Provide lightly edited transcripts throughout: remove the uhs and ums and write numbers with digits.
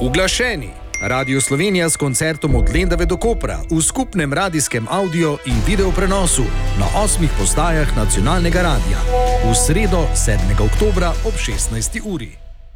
Uglašeni. Radio Slovenija s koncertom od Lendave do Kopra v skupnem radijskem audio in video prenosu na 8 postajah nacionalnega radija. V sredo 7. oktobra ob 16. uri.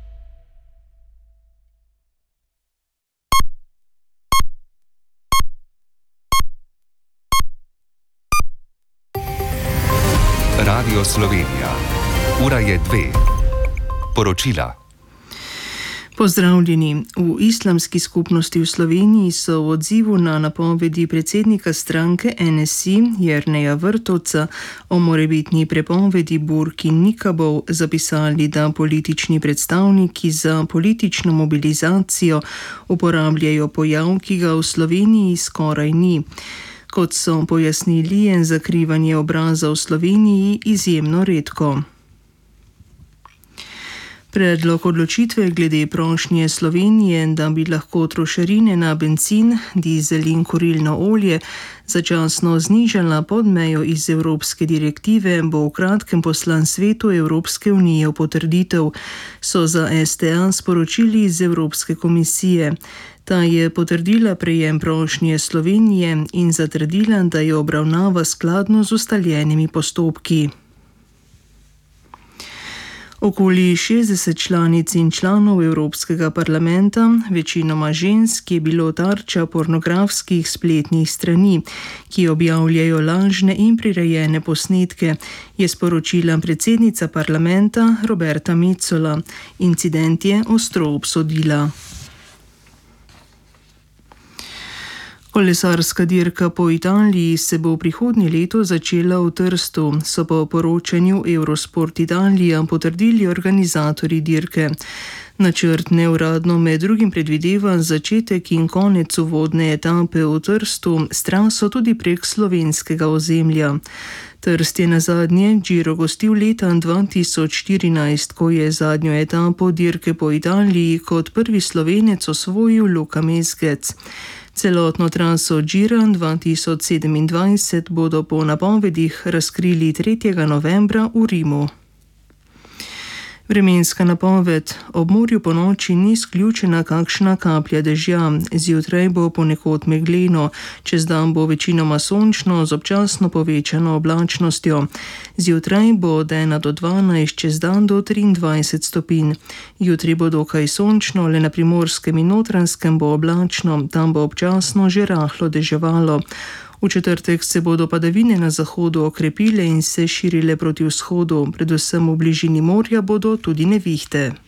Radio Slovenija. Ura je 2. Poročila. Pozdravljeni. V islamski skupnosti v Sloveniji so v odzivu na napovedi predsednika stranke NSI Jerneja Vrtovca o morebitni prepovedi burk in nikabov zapisali, da politični predstavniki za politično mobilizacijo uporabljajo pojav, ki ga v Sloveniji skoraj ni. Kot so pojasnili, je zakrivanje obraza v Sloveniji izjemno redko. Predlog odločitve glede prošnje Slovenije, da bi lahko trošarine na bencin, dizel in kurilno olje začasno znižala pod mejo iz Evropske direktive, bo v kratkem poslan Svetu Evropske unije v potrditev, so za STA sporočili iz Evropske komisije. Ta je potrdila prejem prošnje Slovenije in zatrdila, da jo obravnava skladno z ustaljenimi postopki. Okoli 60 članic in članov Evropskega parlamenta, večinoma žensk, je bilo tarča pornografskih spletnih strani, ki objavljajo lažne in prirejene posnetke, je sporočila predsednica parlamenta Roberta Metsola. Incident je ostro obsodila. Kolesarska dirka po Italiji se bo prihodnje leto začela v Trstu, so po poročanju Eurosport Italija potrdili organizatorji dirke. Načrt neuradno med drugim predvideva začetek in konec uvodne etape v Trstu s traso tudi prek slovenskega ozemlja. Trst je nazadnje Giro gostil leta 2014, ko je zadnjo etapo dirke po Italiji kot prvi Slovenec osvojil Luka Mesgec. Celotno traso Gira 2027 bodo po napovedih razkrili 3. novembra v Rimu. Vremenska napoved. Ob morju po noči ni izključena kakšna kaplja dežja. Zjutraj bo ponekod megleno, čez dan bo večinoma sončno z občasno povečano oblačnostjo. Zjutraj bo od 1 do 12, čez dan do 23 stopinj. Jutri bo dokaj sončno, le na Primorskem in Notranjskem bo oblačno, tam bo občasno že rahlo deževalo. V četrtek se bodo padavine na zahodu okrepile in se širile proti vzhodu, predvsem v bližini morja bodo tudi nevihte.